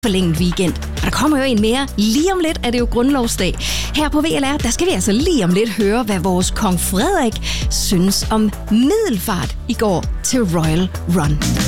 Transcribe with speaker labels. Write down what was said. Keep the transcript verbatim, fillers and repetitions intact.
Speaker 1: forlænget weekend. Og der kommer jo en mere. Lige om lidt er det jo grundlovsdag. Her på V L R, der skal vi altså lige om lidt høre, hvad vores kong Frederik synes om middelfart i går til Royal Run.